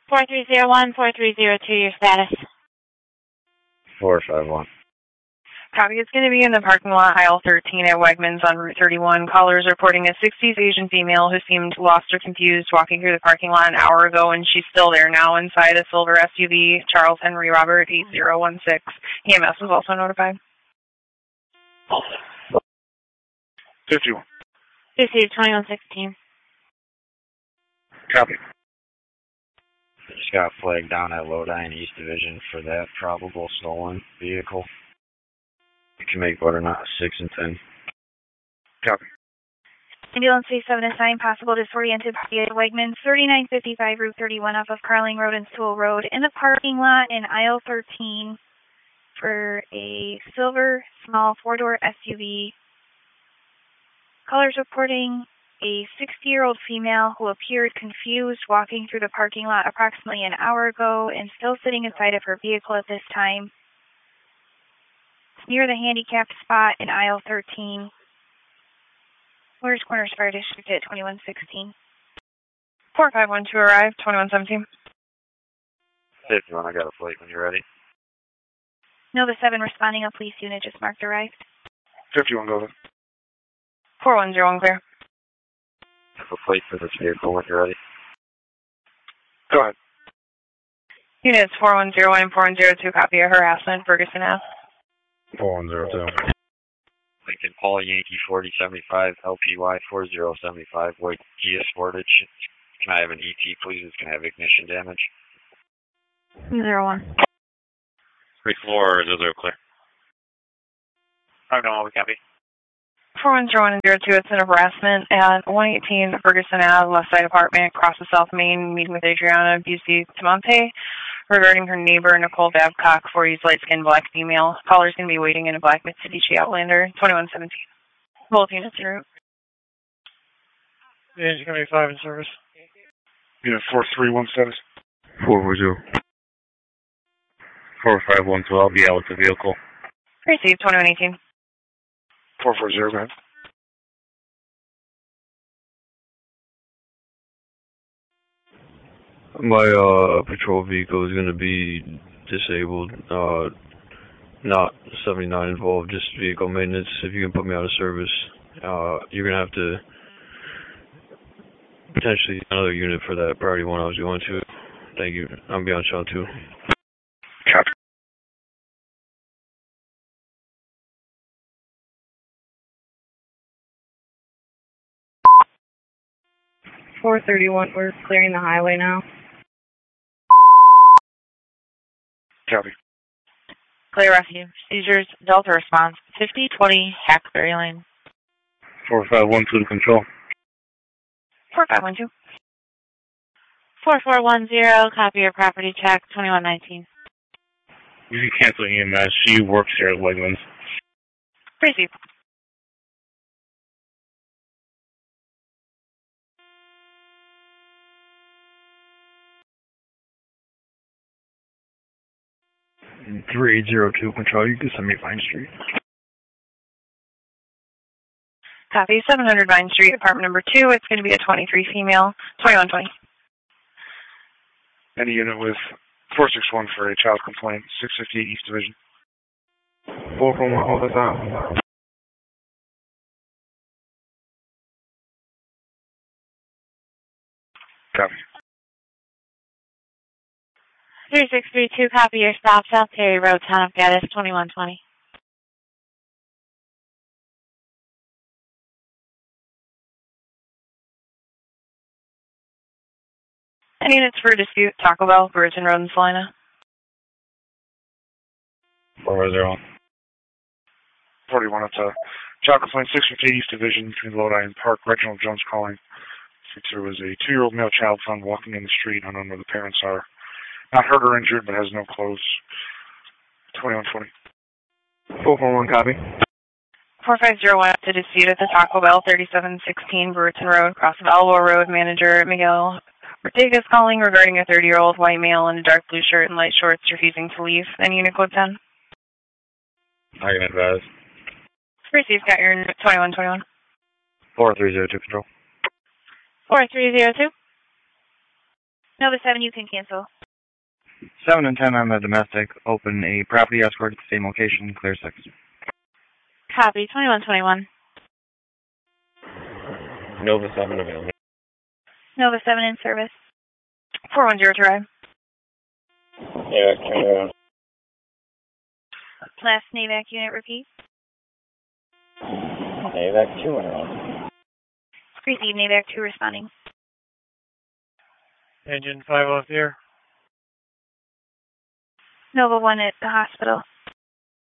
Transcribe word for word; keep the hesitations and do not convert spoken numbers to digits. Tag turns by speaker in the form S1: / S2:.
S1: four three zero one, four three zero two, your status.
S2: four five one.
S3: Copy. It's going to be in the parking lot, aisle thirteen at Wegmans on Route thirty-one. Callers reporting a sixties Asian female who seemed lost or confused walking through the parking lot an hour ago, and she's still there now inside a silver S U V. Charles Henry Robert, eight zero one six. E M S was also notified.
S4: fifty-one.
S1: Received twenty-one sixteen.
S4: Copy.
S2: Just got flagged down at Lodi and East Division for that probable stolen vehicle. You can make Butternut six and ten.
S4: Copy.
S5: Ambulance three seven assigned possible disoriented party at Wegmans, thirty-nine fifty-five Route thirty-one off of Carling Road and Sewell Road in the parking lot in aisle thirteen for a silver small four-door S U V. Callers reporting a sixty-year-old female who appeared confused walking through the parking lot approximately an hour ago and still sitting inside of her vehicle at this time. It's near the handicapped spot in aisle thirteen. Where's Corners Fire District at twenty-one sixteen?
S3: four five one two arrived, twenty-one seventeen.
S2: fifty-one, I got a plate when you're ready.
S5: Nova seven responding, a police unit just marked arrived.
S4: fifty-one, go ahead.
S3: four one zero one clear.
S2: I have a plate for this vehicle when you're ready.
S4: Go ahead.
S3: Units four one zero one and four one zero two, copy of harassment, Ferguson Ave.
S2: four one zero two. Lincoln Paul Yankee forty seventy-five, L P Y four zero seven five, White Kia Sportage. Can I have an E T, please? It's going to have ignition damage.
S1: Zero one.
S2: three four zero zero clear.
S6: I don't know, we copy.
S3: four one zero one and zero two, it's an harassment at one eighteen Ferguson Ave, West Side Apartment, across the South Main, meeting with Adriana Bustamante regarding her neighbor, Nicole Babcock, forties, light-skinned black female. Caller's going to be waiting in a black Mitsubishi Outlander, twenty-one seventeen. Both units en route.
S6: Engine going to be five in service.
S4: Unit four three one status.
S7: four four zero. four five one two, I'll be out with the vehicle.
S3: Received, twenty-one eighteen.
S4: four four zero, go ahead.
S7: My uh, patrol vehicle is going to be disabled. Uh, not seventy-nine involved, just vehicle maintenance. If you can put me out of service, uh, you're going to have to potentially another unit for that priority one I was going to. Thank you. I'm beyond channel two.
S4: Copy.
S8: four thirty-one, we're clearing the highway now.
S4: Copy.
S1: Clear refuge. Seizures, Delta response, fifty twenty Hackberry Lane.
S7: four five one two to control.
S3: four five one two.
S1: four four one zero, copy your property check, twenty-one nineteen.
S7: You can cancel E M S. She works here at Wegmans.
S3: Received.
S7: three eight zero two, control. You can send me Vine Street.
S3: Copy, seven hundred Vine Street, apartment number two. It's going to be a twenty-three female, twenty-one twenty.
S4: Any unit with four six one for a child complaint, six fifty-eight East Division.
S7: four four one, hold us out.
S4: Copy.
S1: three six three two, copy your stop, South Terry Road, Town of Gaddis, twenty-one twenty.
S3: Any units for dispute, Taco Bell, Virgin Road and Salina.
S7: four zero one.
S4: forty-one, it's a child complaint, six fifty-eight East Division between Lodi and Park. Reginald Jones calling. There was a two-year-old male child found walking in the street, unknown where the parents are. Not hurt or injured, but has no clothes. twenty-one twenty.
S7: four four one, copy.
S3: four five zero one to dispute at the Taco Bell, thirty-seven sixteen Brewerton Road, cross of Alamo Road. Manager Miguel Ortega's calling regarding a thirty-year-old white male in a dark blue shirt and light shorts refusing to leave. And unit code ten.
S7: I can advise.
S3: Received, got your twenty-one twenty-one.
S7: four three zero two, control.
S1: four three zero two.
S5: Nova seven, you can cancel.
S9: seven and ten on the domestic. Open a property escort at the same location. Clear six.
S1: Copy. twenty-one twenty-one.
S7: Nova seven available.
S5: Nova seven in service.
S3: four one zero to ride.
S7: Yeah, uh,
S5: Last NAVAC unit, repeat.
S7: NAVAC two and on.
S5: Receive NAVAC two responding.
S6: Engine five off the air.
S5: Nova one at the hospital.